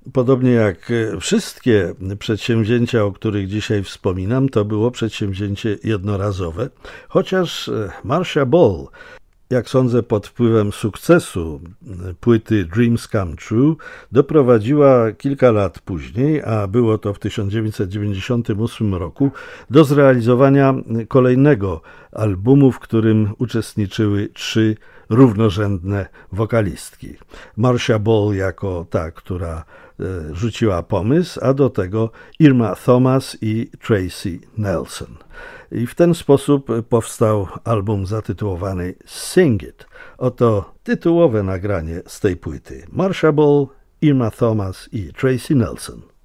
Podobnie jak wszystkie przedsięwzięcia, o których dzisiaj wspominam, to było przedsięwzięcie jednorazowe, chociaż Marcia Ball, jak sądzę, pod wpływem sukcesu płyty Dreams Come True doprowadziła kilka lat później, a było to w 1998 roku, do zrealizowania kolejnego albumu, w którym uczestniczyły trzy równorzędne wokalistki. Marcia Ball jako ta, która rzuciła pomysł, a do tego Irma Thomas i Tracy Nelson. I w ten sposób powstał album zatytułowany Sing It. Oto tytułowe nagranie z tej płyty. Marcia Ball, Irma Thomas i Tracy Nelson.